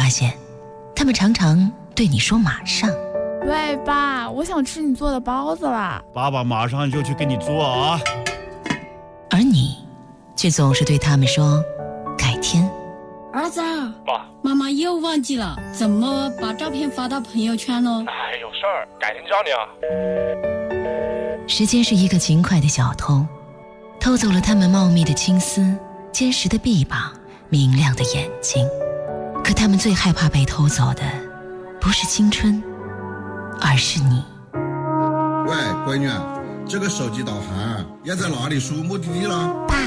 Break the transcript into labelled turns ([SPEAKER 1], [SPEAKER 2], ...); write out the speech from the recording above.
[SPEAKER 1] 发现，他们常常对你说马上。
[SPEAKER 2] 喂，爸，我想吃你做的包子啦。
[SPEAKER 3] 爸爸马上就去给你做啊。
[SPEAKER 1] 而你却总是对他们说改天。
[SPEAKER 4] 儿子，
[SPEAKER 5] 爸，
[SPEAKER 4] 妈妈又忘记了怎么把照片发到朋友圈了。
[SPEAKER 5] 哎，有事儿，改天教你啊。
[SPEAKER 1] 时间是一个勤快的小偷，偷走了他们茂密的青丝、坚实的臂膀、明亮的眼睛。可他们最害怕被偷走的，不是青春，而是你。
[SPEAKER 6] 喂，闺女，这个手机导航要在哪里输目的地了？